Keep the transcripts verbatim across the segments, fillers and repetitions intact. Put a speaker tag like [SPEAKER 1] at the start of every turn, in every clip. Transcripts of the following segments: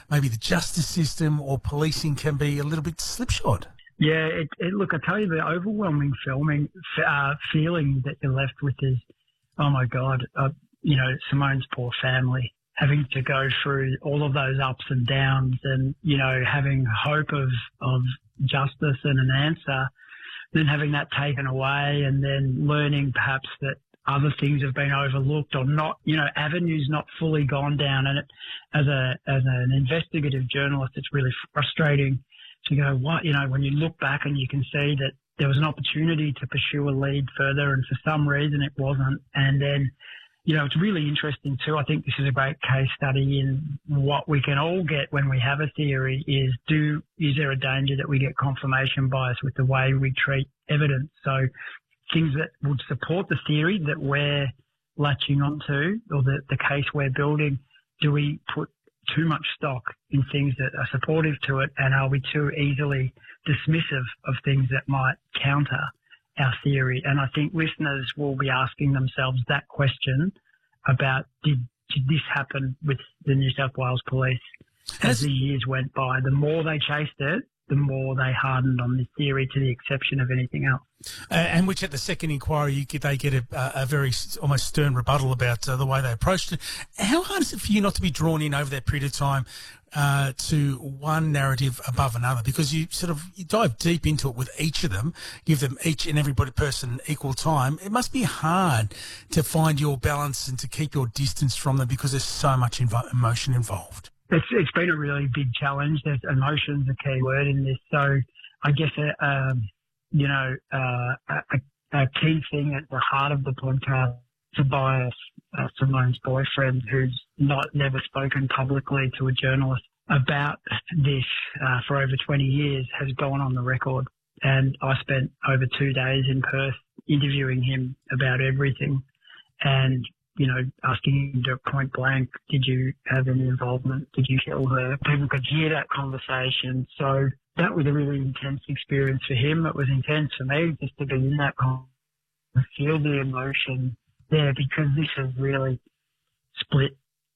[SPEAKER 1] maybe the justice system or policing can be a little bit slipshod.
[SPEAKER 2] Yeah, it, it, look, I tell you, the overwhelming filming uh, feeling that you're left with is, oh my God, uh, you know, Simone's poor family, having to go through all of those ups and downs and, you know, having hope of, of justice and an answer, then having that taken away and then learning perhaps that other things have been overlooked or not, you know, avenues not fully gone down. And it, as a as an investigative journalist, it's really frustrating to go, what, you know, when you look back and you can see that there was an opportunity to pursue a lead further and for some reason it wasn't. And then, you know, it's really interesting too. I think this is a great case study in what we can all get when we have a theory is do, is there a danger that we get confirmation bias with the way we treat evidence? So things that would support the theory that we're latching onto or the, the case we're building, do we put too much stock in things that are supportive to it, and are we too easily dismissive of things that might counter our theory? And I think listeners will be asking themselves that question about did, did this happen with the New South Wales Police as the years went by? The more they chased it, the more they hardened on this theory to the exception of anything else.
[SPEAKER 1] Uh, and which at the second inquiry, you get, they get a, a very almost stern rebuttal about uh, the way they approached it. How hard is it for you not to be drawn in over that period of time uh, to one narrative above another? Because you sort of you dive deep into it with each of them, give them each and everybody person equal time. It must be hard to find your balance and to keep your distance from them because there's so much invo- emotion involved.
[SPEAKER 2] It's, it's been a really big challenge. There's emotion's a key word in this. So I guess, uh, um, you know, uh, a, a key thing at the heart of the podcast, Tobias, uh, Simone's boyfriend, who's not never spoken publicly to a journalist about this uh, for over twenty years, has gone on the record. And I spent over two days in Perth interviewing him about everything. And you know, asking him to point blank, did you have any involvement? Did you kill her? People could hear that conversation. So that was a really intense experience for him. It was intense for me just to be in that conversation, feel the emotion there, because this has really split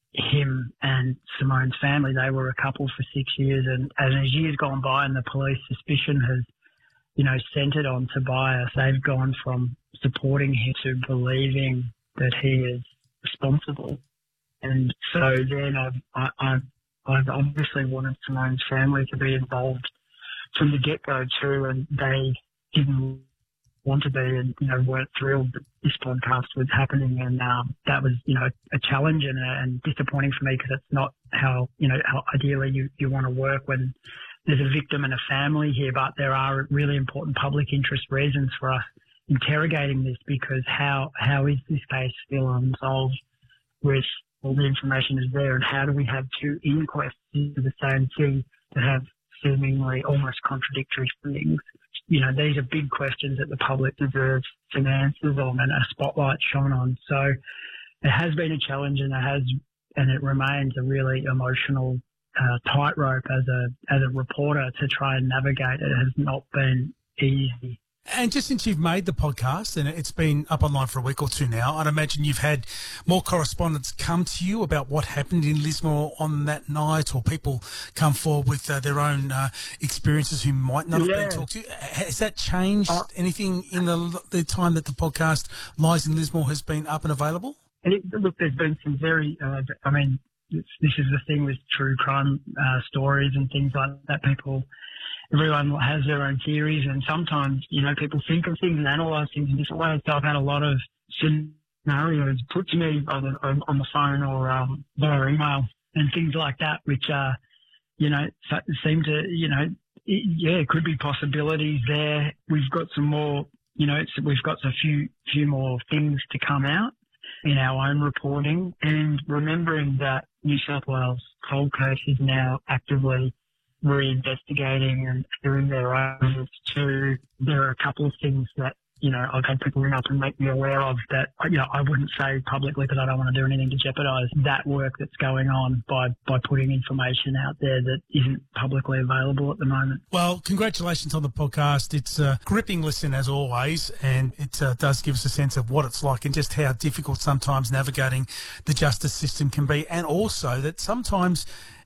[SPEAKER 2] him and Simone's family. They were a couple for six years. And, and as years gone by and the police suspicion has, you know, centred on Tobias, they've gone from supporting him to believing that he is responsible. And so then I've, I, I've, I've obviously wanted Simone's family to be involved from the get-go too, and they didn't want to be and, you know, weren't thrilled that this podcast was happening. And um, that was, you know, a challenge and, uh, and disappointing for me because it's not how, you know, how ideally you, you want to work when there's a victim and a family here, but there are really important public interest reasons for us interrogating this, because how how is this case still unsolved with all the information is there, and how do we have two inquests into the same thing that have seemingly almost contradictory things? You know, these are big questions that the public deserves some answers on and a spotlight shone on. So it has been a challenge, and it has and it remains a really emotional uh, tightrope as a as a reporter to try and navigate. It has not been easy.
[SPEAKER 1] And just since you've made the podcast, and it's been up online for a week or two now, I'd imagine you've had more correspondents come to you about what happened in Lismore on that night, or people come forward with uh, their own uh, experiences who might not have
[SPEAKER 2] yeah.
[SPEAKER 1] been talked to. Has that changed
[SPEAKER 2] uh,
[SPEAKER 1] anything in the the time that the podcast Lies in Lismore has been up and available?
[SPEAKER 2] And it, look, there's been some very, uh, I mean, this is the thing with true crime uh, stories and things like that. People... Everyone has their own theories, and sometimes, you know, people think of things and analyse things in different ways. So I've had a lot of scenarios put to me on the, on the phone or um, via email and things like that, which, uh, you know, seem to, you know, it, yeah, it could be possibilities there. We've got some more, you know, we've got a few, few more things to come out in our own reporting, and remembering that New South Wales cold case is now actively reinvestigating and doing their own too. There are a couple of things that, you know, I've had people ring up and make me aware of that, you know, I wouldn't say publicly because I don't want to do anything to jeopardise that work that's going on by, by putting information out there that isn't publicly available at the moment.
[SPEAKER 1] Well, congratulations on the podcast. It's a gripping listen as always, and it uh, does give us a sense of what it's like and just how difficult sometimes navigating the justice system can be, and also that sometimes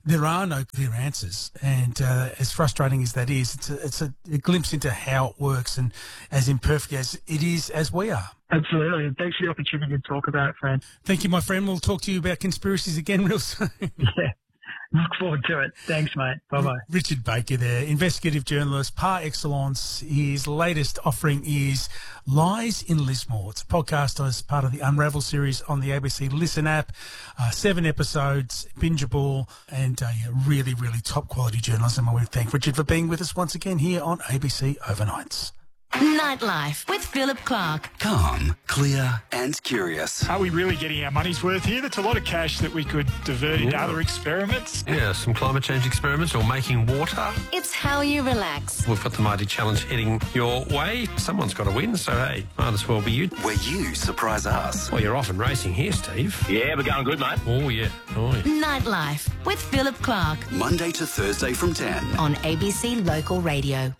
[SPEAKER 1] There are no clear answers, and uh, as frustrating as that is, it's a, it's a, a glimpse into how it works, and as imperfect as it is as we are.
[SPEAKER 2] Absolutely. And thanks for the opportunity to talk about it, Fran.
[SPEAKER 1] Thank you, my friend. We'll talk to you about conspiracies again real soon.
[SPEAKER 2] Yeah. Look forward to it. Thanks, mate. Bye-bye.
[SPEAKER 1] Richard Baker there, investigative journalist par excellence. His latest offering is Lies in Lismore. It's a podcast as part of the Unravel series on the A B C Listen app. Uh, seven episodes, bingeable, and uh, yeah, really, really top quality journalism. I want to thank Richard for being with us once again here on A B C Overnights.
[SPEAKER 3] Nightlife with Philip Clark.
[SPEAKER 4] Calm, clear and curious.
[SPEAKER 5] Are we really getting our money's worth here? That's a lot of cash that we could divert into other experiments.
[SPEAKER 6] Yeah, some climate change experiments or making water.
[SPEAKER 3] It's how you relax.
[SPEAKER 6] We've got the Mighty Challenge heading your way. Someone's got to win, so hey, might as well be you.
[SPEAKER 4] Where you surprise us.
[SPEAKER 6] Well, you're off and racing here, Steve.
[SPEAKER 7] Yeah, we're going good, mate.
[SPEAKER 6] Oh, yeah. Oh, yeah.
[SPEAKER 3] Nightlife with Philip Clark
[SPEAKER 4] Monday to Thursday from ten.
[SPEAKER 3] on A B C Local Radio.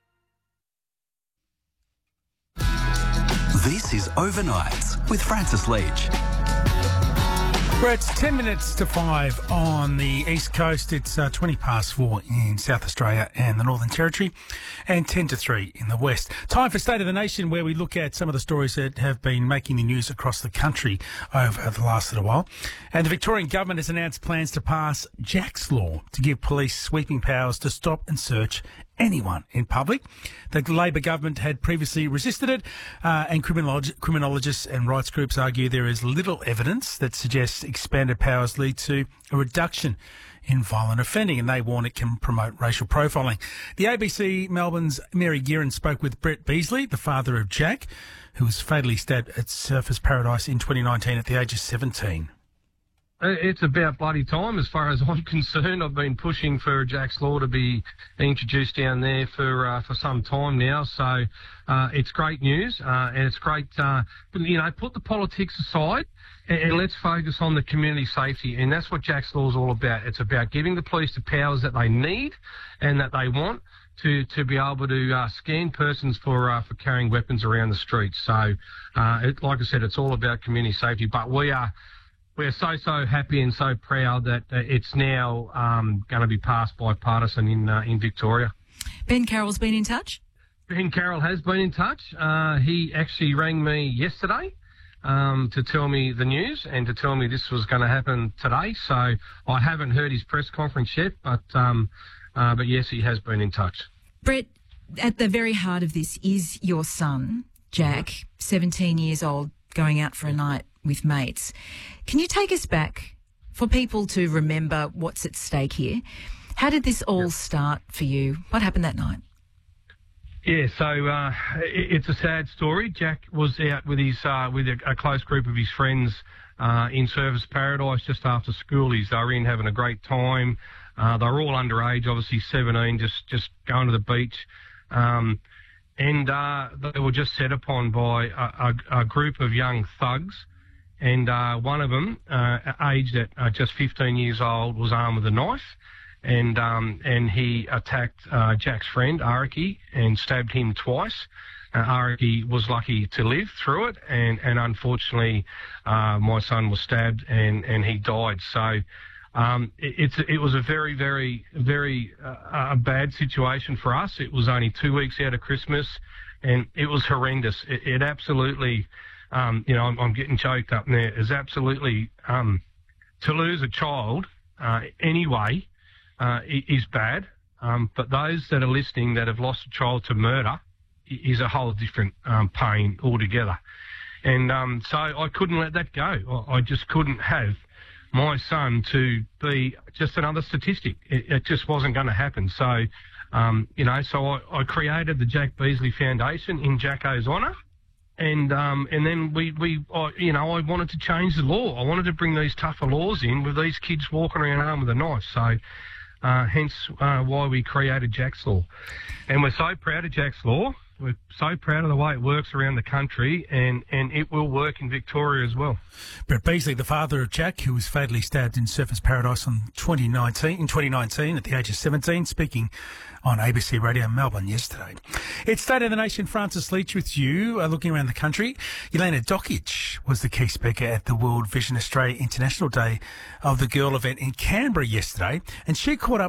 [SPEAKER 4] This is Overnights with Francis Leach.
[SPEAKER 1] Well, it's ten minutes to five on the East Coast. It's uh, twenty past four in South Australia and the Northern Territory, and ten to three in the West. Time for State of the Nation, where we look at some of the stories that have been making the news across the country over the last little while. And the Victorian government has announced plans to pass Jack's Law to give police sweeping powers to stop and search anyone in public. The Labor government had previously resisted it, uh, and criminolog- criminologists and rights groups argue there is little evidence that suggests expanded powers lead to a reduction in violent offending, and they warn it can promote racial profiling. The A B C Melbourne's Mary Guerin spoke with Brett Beasley, the father of Jack, who was fatally stabbed at Surfers Paradise in twenty nineteen at the age of seventeen.
[SPEAKER 8] It's about bloody time as far as I'm concerned. I've been pushing for Jack's Law to be introduced down there for uh, for some time now. So uh, it's great news, uh, and it's great, uh, you know, put the politics aside and, and let's focus on the community safety. And that's what Jack's Law is all about. It's about giving the police the powers that they need and that they want to, to be able to uh, scan persons for uh, for carrying weapons around the streets. So, uh, it, like I said, it's all about community safety. But we are... We're so, so happy and so proud that uh, it's now um, going to be passed bipartisan in uh, in Victoria.
[SPEAKER 9] Ben Carroll's been in touch?
[SPEAKER 8] Ben Carroll has been in touch. Uh, he actually rang me yesterday um, to tell me the news and to tell me this was going to happen today. So I haven't heard his press conference yet, but, um, uh, but yes, he has been in touch.
[SPEAKER 9] Brett, at the very heart of this is your son, Jack, seventeen years old, going out for a night with mates. Can you take us back for people to remember what's at stake here? How did this all yep. start for you? What happened that night?
[SPEAKER 8] Yeah, so uh, it's a sad story. Jack was out with his uh, with a, a close group of his friends uh, in Surfers Paradise just after schoolies. They were in having a great time. Uh, they were all underage, obviously seventeen, just just going to the beach. Um, and uh, they were just set upon by a, a, a group of young thugs. And uh, one of them, uh, aged at uh, just fifteen years old, was armed with a knife, and um, and he attacked uh, Jack's friend, Araki, and stabbed him twice. Uh, Araki was lucky to live through it, and, and unfortunately, uh, my son was stabbed and, and he died. So um, it, it's it was a very, very, very uh, a bad situation for us. It was only two weeks out of Christmas, and it was horrendous. It, it absolutely... Um, you know, I'm, I'm getting choked up there. Is absolutely um, to lose a child uh, anyway uh, is bad. Um, but those that are listening that have lost a child to murder is a whole different um, pain altogether. And um, so I couldn't let that go. I just couldn't have my son to be just another statistic. It, it just wasn't going to happen. So, um, you know, so I, I created the Jack Beasley Foundation in Jacko's honour. And um, and then we, we uh, you know, I wanted to change the law. I wanted to bring these tougher laws in with these kids walking around armed with a knife. So uh, hence uh, why we created Jack's Law. And we're so proud of Jack's Law. We're so proud of the way it works around the country, and, and it will work in Victoria as well.
[SPEAKER 1] Brett Beasley, the father of Jack, who was fatally stabbed in Surfers Paradise on twenty nineteen, in twenty nineteen at the age of seventeen, speaking on A B C Radio Melbourne yesterday. It's State of the Nation. Francis Leach with you, uh, looking around the country. Elena Dokic was the key speaker at the World Vision Australia International Day of the Girl event in Canberra yesterday, and she caught up